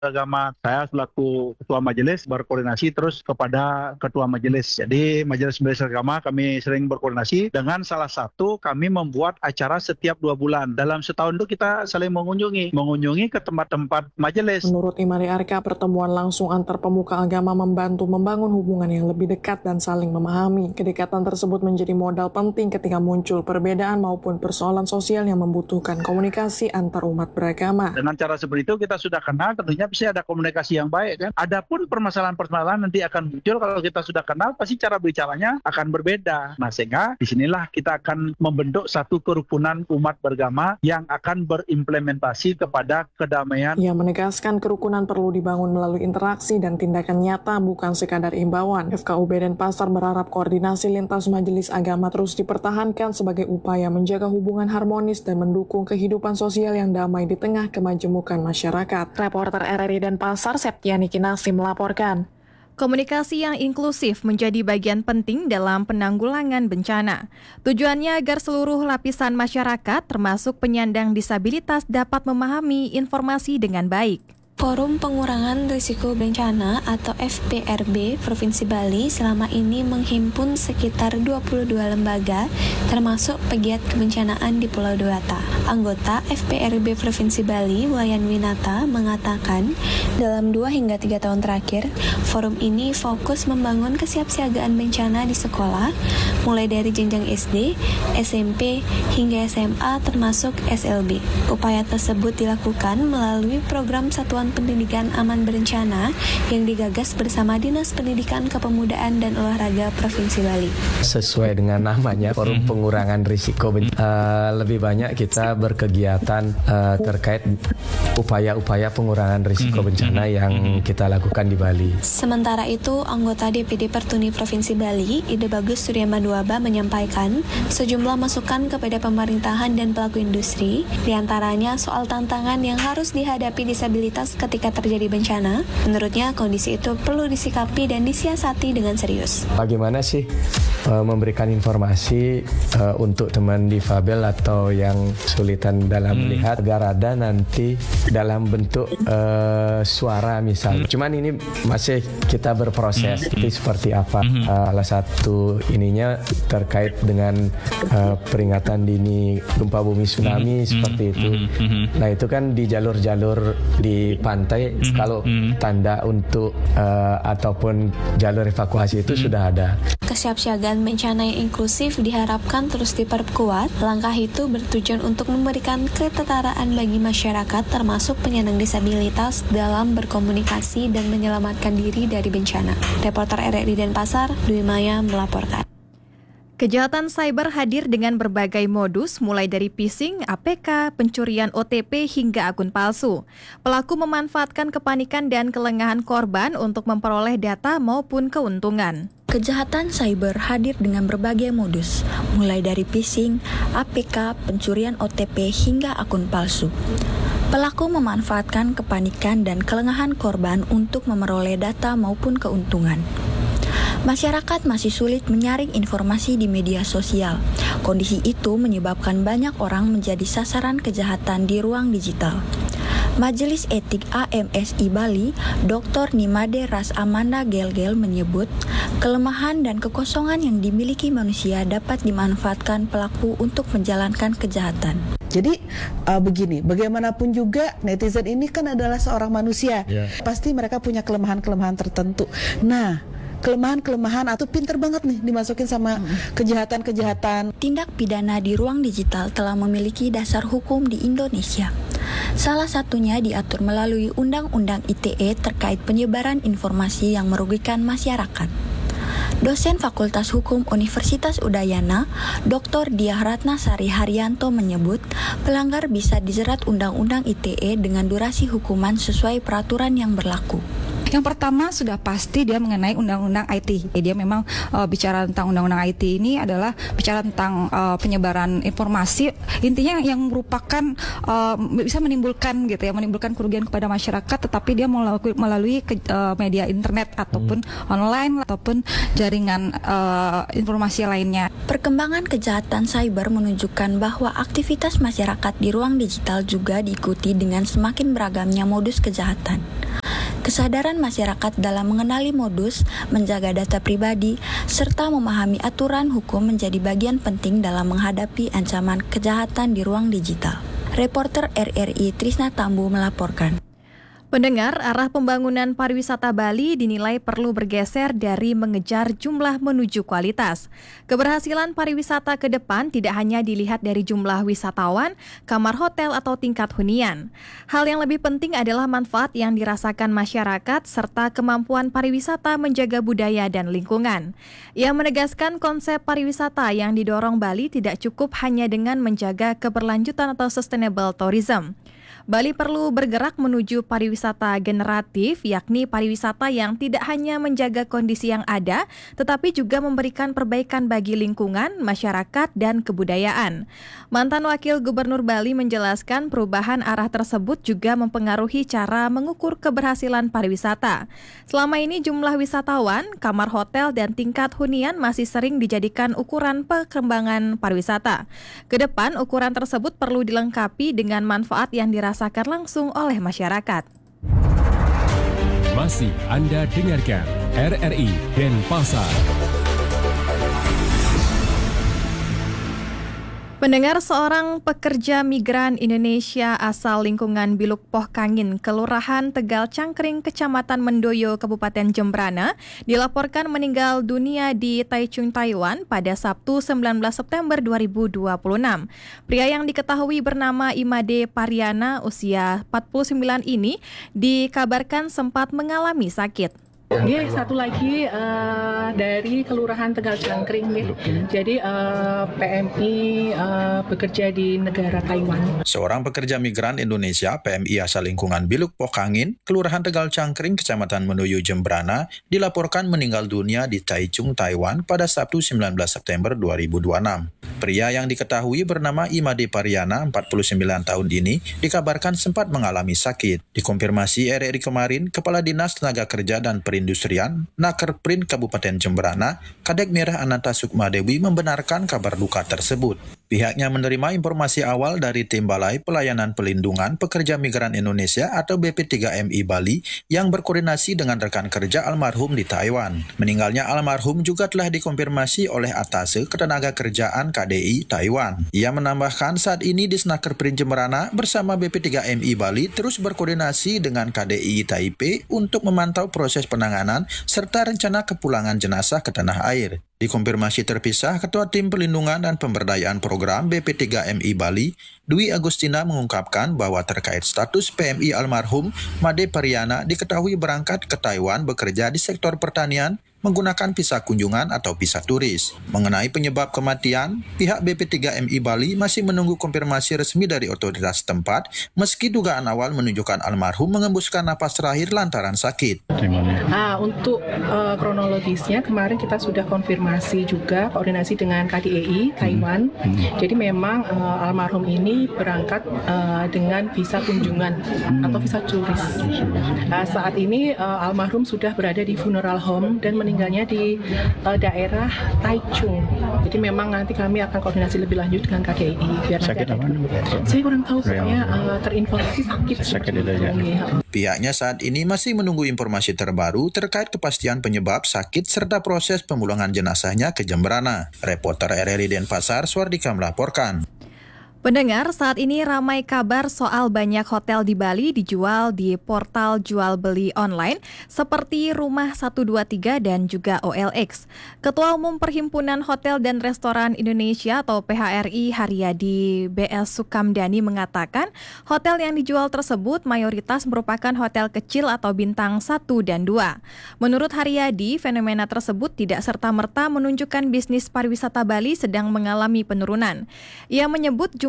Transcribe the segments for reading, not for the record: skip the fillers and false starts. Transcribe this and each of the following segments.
Agama saya selaku ketua majelis berkoordinasi terus kepada ketua majelis. Jadi majelis agama kami sering berkoordinasi dengan salah satu kami membuat acara setiap 2 bulan. Dalam setahun itu kita saling mengunjungi ke tempat-tempat majelis. Menurut Imari Arka, pertemuan langsung antar pemuka agama membantu membangun hubungan yang lebih dekat dan saling memahami. Kedekatan tersebut menjadi modal penting ketika muncul perbedaan maupun persoalan sosial yang membutuhkan komunikasi antar umat beragama. Dengan cara seperti itu kita sudah kenal, tentunya pasti ada komunikasi yang baik kan. Adapun permasalahan-permasalahan nanti akan muncul kalau kita sudah kenal, pasti cara bicaranya akan berbeda. Nah, sehingga disinilah kita akan membentuk satu kerukunan umat beragama yang akan berimplementasi kepada kedamaian. Ia menegaskan kerukunan perlu dibangun melalui interaksi dan tindakan nyata, bukan sekadar imbauan. FKUB Denpasar berharap koordinasi lintas majelis agama terus dipertahankan sebagai upaya menjaga hubungan harmonis dan mendukung kehidupan sosial yang damai di tengah kemajemukan masyarakat. Reporter RRI Denpasar, Septiani Kinasi melaporkan. Komunikasi yang inklusif menjadi bagian penting dalam penanggulangan bencana. Tujuannya agar seluruh lapisan masyarakat, termasuk penyandang disabilitas, dapat memahami informasi dengan baik. Forum Pengurangan Risiko Bencana atau FPRB Provinsi Bali selama ini menghimpun sekitar 22 lembaga termasuk pegiat kebencanaan di Pulau Dewata. Anggota FPRB Provinsi Bali, Wayan Winata, mengatakan dalam 2 hingga 3 tahun terakhir, forum ini fokus membangun kesiapsiagaan bencana di sekolah, mulai dari jenjang SD, SMP, hingga SMA termasuk SLB. Upaya tersebut dilakukan melalui program Satuan Pendidikan Aman Berencana yang digagas bersama Dinas Pendidikan Kepemudaan dan Olahraga Provinsi Bali. Sesuai dengan namanya, Forum Pengurangan Risiko Bencana, lebih banyak kita berkegiatan terkait upaya-upaya pengurangan risiko bencana yang kita lakukan di Bali. Sementara itu, anggota DPD Pertuni Provinsi Bali, Ide Bagus Surya Maduaba, menyampaikan sejumlah masukan kepada pemerintahan dan pelaku industri, diantaranya soal tantangan yang harus dihadapi disabilitas ketika terjadi bencana. Menurutnya, kondisi itu perlu disikapi dan disiasati dengan serius. Bagaimana sih memberikan informasi untuk teman difabel atau yang kesulitan dalam melihat agar ada nanti dalam bentuk suara misalnya. Cuman ini masih kita berproses seperti apa. Salah satu ininya terkait dengan peringatan dini gempa bumi tsunami seperti itu. Nah, itu kan di jalur-jalur di pantai kalau tanda untuk ataupun jalur evakuasi itu sudah ada. Kesiapsiagaan bencana yang inklusif diharapkan terus diperkuat. Langkah itu bertujuan untuk memberikan kesetaraan bagi masyarakat termasuk penyandang disabilitas dalam berkomunikasi dan menyelamatkan diri dari bencana. Reporter RRI Denpasar, Dwi Maya melaporkan. Kejahatan cyber hadir dengan berbagai modus, mulai dari phishing, APK, pencurian OTP, hingga akun palsu. Pelaku memanfaatkan kepanikan dan kelengahan korban untuk memperoleh data maupun keuntungan. Kejahatan cyber hadir dengan berbagai modus, mulai dari phishing, APK, pencurian OTP, hingga akun palsu. Pelaku memanfaatkan kepanikan dan kelengahan korban untuk memperoleh data maupun keuntungan. Masyarakat masih sulit menyaring informasi di media sosial. Kondisi itu menyebabkan banyak orang menjadi sasaran kejahatan di ruang digital. Majelis Etik AMSI Bali, Dr. Nimade Ras Amanda Gelgel menyebut, kelemahan dan kekosongan yang dimiliki manusia dapat dimanfaatkan pelaku untuk menjalankan kejahatan. Jadi begini, bagaimanapun juga netizen ini kan adalah seorang manusia. Pasti mereka punya kelemahan-kelemahan tertentu. Nah, kelemahan-kelemahan atau pinter banget nih dimasukin sama kejahatan-kejahatan. Tindak pidana di ruang digital telah memiliki dasar hukum di Indonesia. Salah satunya diatur melalui Undang-Undang ITE terkait penyebaran informasi yang merugikan masyarakat. Dosen Fakultas Hukum Universitas Udayana, Dr. Diah Ratnasari Haryanto menyebut, pelanggar bisa dijerat Undang-Undang ITE dengan durasi hukuman sesuai peraturan yang berlaku. Yang pertama sudah pasti dia mengenai undang-undang IT. Dia memang bicara tentang undang-undang IT ini adalah bicara tentang penyebaran informasi, intinya yang merupakan bisa menimbulkan gitu ya, menimbulkan kerugian kepada masyarakat, tetapi dia melalui media internet ataupun online ataupun jaringan informasi lainnya. Perkembangan kejahatan cyber menunjukkan bahwa aktivitas masyarakat di ruang digital juga diikuti dengan semakin beragamnya modus kejahatan. Kesadaran masyarakat dalam mengenali modus, menjaga data pribadi, serta memahami aturan hukum menjadi bagian penting dalam menghadapi ancaman kejahatan di ruang digital. Reporter RRI Trisna Tambu melaporkan. Pendengar, arah pembangunan pariwisata Bali dinilai perlu bergeser dari mengejar jumlah menuju kualitas. Keberhasilan pariwisata ke depan tidak hanya dilihat dari jumlah wisatawan, kamar hotel, atau tingkat hunian. Hal yang lebih penting adalah manfaat yang dirasakan masyarakat serta kemampuan pariwisata menjaga budaya dan lingkungan. Ia menegaskan konsep pariwisata yang didorong Bali tidak cukup hanya dengan menjaga keberlanjutan atau sustainable tourism. Bali perlu bergerak menuju pariwisata generatif, yakni pariwisata yang tidak hanya menjaga kondisi yang ada, tetapi juga memberikan perbaikan bagi lingkungan, masyarakat, dan kebudayaan. Mantan Wakil Gubernur Bali menjelaskan perubahan arah tersebut juga mempengaruhi cara mengukur keberhasilan pariwisata. Selama ini jumlah wisatawan, kamar hotel, dan tingkat hunian masih sering dijadikan ukuran perkembangan pariwisata. Kedepan, ukuran tersebut perlu dilengkapi dengan manfaat yang dirasakan langsung oleh masyarakat. Masih Anda dengarkan RRI Denpasar. Pendengar, seorang pekerja migran Indonesia asal lingkungan Biluk Poh Kangin, Kelurahan Tegal Cangkring, Kecamatan Mendoyo, Kabupaten Jembrana, dilaporkan meninggal dunia di Taichung, Taiwan pada Sabtu 19 September 2026. Pria yang diketahui bernama Imade Pariana, usia 49 ini, dikabarkan sempat mengalami sakit. Dia satu lagi dari Kelurahan Tegal Cangkring, ya. Jadi PMI bekerja di negara Taiwan. Seorang pekerja migran Indonesia PMI asal lingkungan Biluk Poh Kangin, Kelurahan Tegal Cangkring, Kecamatan Mendoyo, Jembrana, dilaporkan meninggal dunia di Taichung, Taiwan pada Sabtu 19 September 2026. Pria yang diketahui bernama Imade Pariana, 49 tahun ini, dikabarkan sempat mengalami sakit. Dikonfirmasi RRI kemarin, Kepala Dinas Tenaga Kerja dan Perindustrian, Nakerprin Kabupaten Jembrana, Kadek Mirah Ananta Sukmadewi membenarkan kabar duka tersebut. Pihaknya menerima informasi awal dari Tim Balai Pelayanan Pelindungan Pekerja Migran Indonesia atau BP3MI Bali yang berkoordinasi dengan rekan kerja almarhum di Taiwan. Meninggalnya almarhum juga telah dikonfirmasi oleh Atase Ketenaga Kerjaan KDI Taiwan. Ia menambahkan saat ini di Nakerprin Jembrana bersama BP3MI Bali terus berkoordinasi dengan KDI Taipei untuk memantau proses penanganan serta rencana kepulangan jenazah ke tanah air. Dikonfirmasi terpisah, Ketua Tim Pelindungan dan Pemberdayaan Program BP3MI Bali, Dwi Agustina mengungkapkan bahwa terkait status PMI almarhum Made Pariana diketahui berangkat ke Taiwan bekerja di sektor pertanian menggunakan visa kunjungan atau visa turis. Mengenai penyebab kematian, pihak BP3MI Bali masih menunggu konfirmasi resmi dari otoritas tempat, meski dugaan awal menunjukkan almarhum mengembuskan napas terakhir lantaran sakit. Untuk kronologisnya, kemarin kita sudah konfirmasi juga koordinasi dengan KDI Taiwan. Jadi memang almarhum ini berangkat dengan visa kunjungan atau visa turis. Saat ini almarhum sudah berada di funeral home dan meninggalnya di daerah Taichung. Jadi memang nanti kami akan koordinasi lebih lanjut dengan KDI. Biar sakit apa? Saya kurang tahu, pokoknya terinformasi sakit itu ya. Pihaknya saat ini masih menunggu informasi terbaru terkait kepastian penyebab sakit serta proses pemulangan jenazahnya ke Jembrana. Reporter RRI Denpasar, Swardika melaporkan. Pendengar, saat ini ramai kabar soal banyak hotel di Bali dijual di portal jual beli online seperti Rumah 123 dan juga OLX. Ketua Umum Perhimpunan Hotel dan Restoran Indonesia atau PHRI Haryadi BS Sukamdani mengatakan hotel yang dijual tersebut mayoritas merupakan hotel kecil atau bintang 1 dan 2. Menurut Haryadi, fenomena tersebut tidak serta-merta menunjukkan bisnis pariwisata Bali sedang mengalami penurunan. Ia menyebut jumlah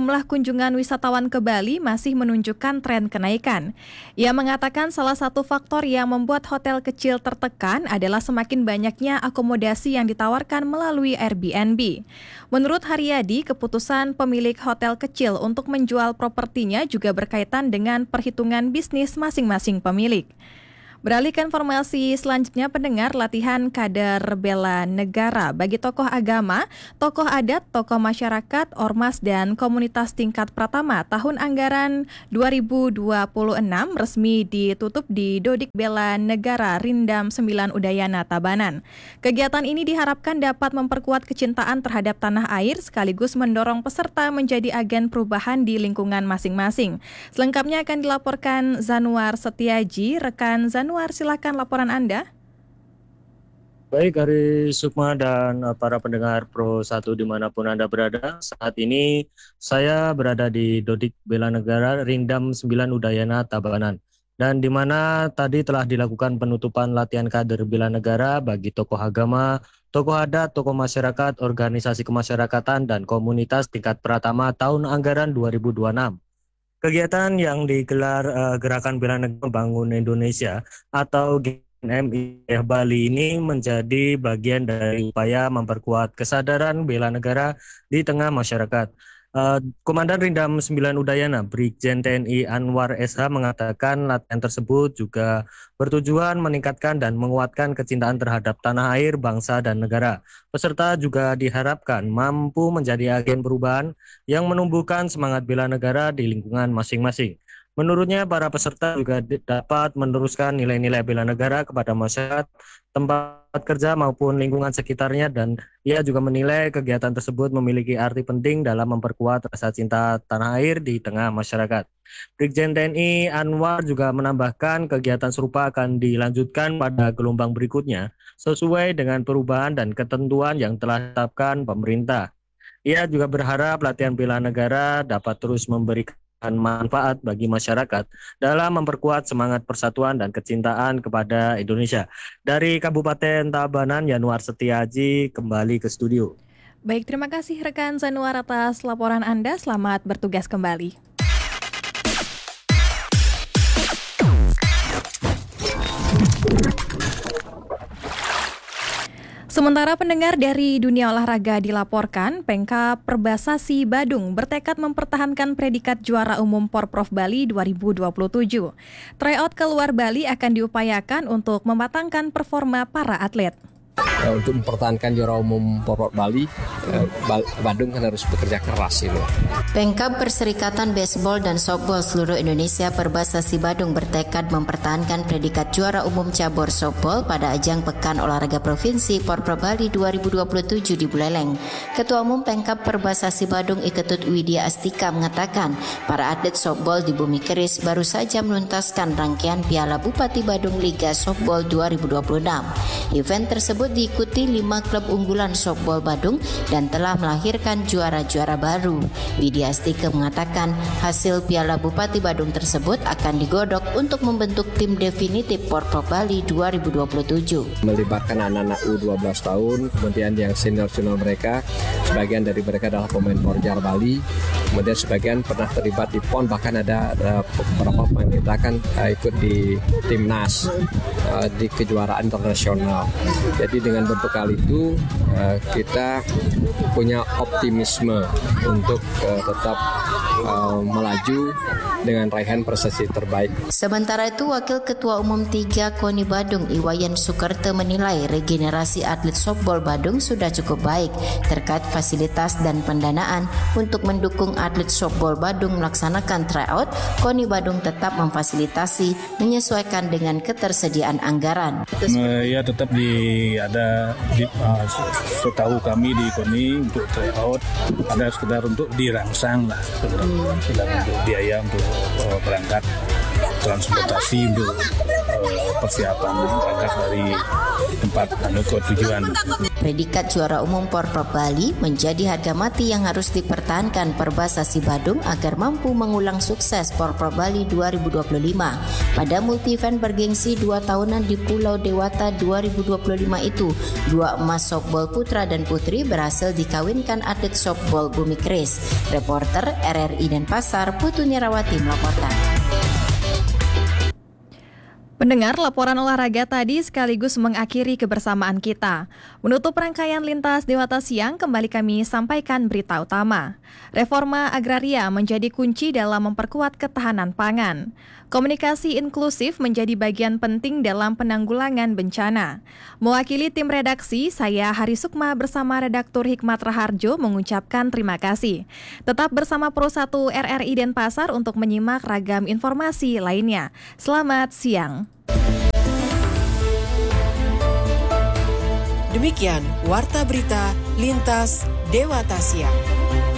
jumlah kunjungan wisatawan ke Bali masih menunjukkan tren kenaikan. Ia mengatakan salah satu faktor yang membuat hotel kecil tertekan adalah semakin banyaknya akomodasi yang ditawarkan melalui Airbnb. Menurut Haryadi, keputusan pemilik hotel kecil untuk menjual propertinya juga berkaitan dengan perhitungan bisnis masing-masing pemilik. Beralih ke informasi selanjutnya, pendengar, latihan kader bela negara bagi tokoh agama, tokoh adat, tokoh masyarakat, ormas, dan komunitas tingkat pratama tahun anggaran 2026 resmi ditutup di Dodik Bela Negara Rindam 9 Udayana, Tabanan. Kegiatan ini diharapkan dapat memperkuat kecintaan terhadap tanah air sekaligus mendorong peserta menjadi agen perubahan di lingkungan masing-masing. Selengkapnya akan dilaporkan Zanuar Setiaji. Rekan Zanuar, silakan laporan Anda. Baik, Hari Sukma dan para pendengar Pro 1 dimanapun Anda berada. Saat ini saya berada di Dodik Bela Negara Rindam 9 Udayana, Tabanan. Dan di mana tadi telah dilakukan penutupan latihan kader bela negara bagi tokoh agama, tokoh adat, tokoh masyarakat, organisasi kemasyarakatan, dan komunitas tingkat pratama tahun anggaran 2026. Kegiatan yang digelar Gerakan Bela Negara Membangun Indonesia atau GNMI Bali ini menjadi bagian dari upaya memperkuat kesadaran bela negara di tengah masyarakat. Komandan Rindam 9 Udayana, Brigjen TNI Anwar SH mengatakan latihan tersebut juga bertujuan meningkatkan dan menguatkan kecintaan terhadap tanah air, bangsa, dan negara. Peserta juga diharapkan mampu menjadi agen perubahan yang menumbuhkan semangat bela negara di lingkungan masing-masing. Menurutnya, para peserta juga dapat meneruskan nilai-nilai bela negara kepada masyarakat, tempat kerja maupun lingkungan sekitarnya, dan ia juga menilai kegiatan tersebut memiliki arti penting dalam memperkuat rasa cinta tanah air di tengah masyarakat. Brigjen TNI Anwar juga menambahkan kegiatan serupa akan dilanjutkan pada gelombang berikutnya sesuai dengan perubahan dan ketentuan yang telah ditetapkan pemerintah. Ia juga berharap latihan bela negara dapat terus memberikan manfaat bagi masyarakat dalam memperkuat semangat persatuan dan kecintaan kepada Indonesia. Dari Kabupaten Tabanan, Yanuar Setiaji kembali ke studio. Baik, terima kasih rekan Zanuar atas laporan Anda. Selamat bertugas kembali. Sementara pendengar, dari dunia olahraga dilaporkan, Pemkab Perbasasi Badung bertekad mempertahankan predikat juara umum Porprov Bali 2027. Tryout ke luar Bali akan diupayakan untuk mematangkan performa para atlet. Untuk mempertahankan juara umum Porprov Bali, Badung kan harus bekerja keras ini. Pemkab Perserikatan Baseball dan Softball seluruh Indonesia Perbasasi Badung bertekad mempertahankan predikat juara umum cabur softball pada ajang Pekan Olahraga Provinsi Porprov Bali 2027 di Buleleng. Ketua Umum Pemkab Perbasasi Badung Iketut Widya Astika mengatakan, para atlet softball di Bumi Keris baru saja menuntaskan rangkaian Piala Bupati Badung Liga Softball 2026. Event tersebut diikuti 5 klub unggulan softball Badung dan telah melahirkan juara-juara baru. Widya Astika mengatakan hasil Piala Bupati Badung tersebut akan digodok untuk membentuk tim definitif Porprov Bali 2027. Melibatkan anak-anak U12 tahun, kemudian yang senior-senior mereka, sebagian dari mereka adalah pemain Porjar Bali, kemudian sebagian pernah terlibat di PON, bahkan ada beberapa pemain kita kan ikut di timnas di kejuaraan internasional. Jadi dengan berbekal itu kita punya optimisme untuk tetap melaju dengan raihan prestasi terbaik. Sementara itu, Wakil Ketua Umum 3 KONI Badung Iwayan Sukerto menilai regenerasi atlet softball Badung sudah cukup baik terkait fasilitas dan pendanaan. Untuk mendukung atlet softball Badung melaksanakan tryout, KONI Badung tetap memfasilitasi menyesuaikan dengan ketersediaan anggaran. Ya, tetap setahu kami di KONI untuk tryout ada sekedar untuk dirangsang lah, sekedar untuk biaya untuk berangkat transportasi untuk persiapan berangkat dari tempat ke tujuan. Predikat juara umum Porprov Bali menjadi harga mati yang harus dipertahankan Perbasasi Badung agar mampu mengulang sukses Porprov Bali 2025. Pada multi event bergengsi 2 tahunan di Pulau Dewata 2025 itu, 2 emas softball putra dan putri berhasil dikawinkan atlet softball Bumi Kris. Reporter RRI Denpasar, Putu Nirawati melaporkan. Pendengar, laporan olahraga tadi sekaligus mengakhiri kebersamaan kita. Menutup rangkaian Lintas Dewata Siang, kembali kami sampaikan berita utama. Reforma agraria menjadi kunci dalam memperkuat ketahanan pangan. Komunikasi inklusif menjadi bagian penting dalam penanggulangan bencana. Mewakili tim redaksi, saya Hari Sukma bersama redaktur Hikmat Raharjo mengucapkan terima kasih. Tetap bersama Pro 1 RRI Denpasar untuk menyimak ragam informasi lainnya. Selamat siang. Demikian Warta Berita Lintas Dewata Siang.